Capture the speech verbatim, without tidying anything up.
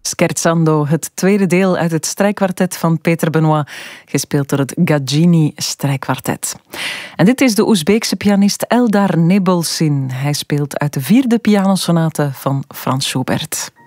Scherzando, het tweede deel uit het strijkkwartet van Peter Benoit, gespeeld door het Gagini strijkkwartet. En dit is de Oezbeekse pianist Eldar Nebelsin. Hij speelt uit de vierde pianosonate van Franz Schubert.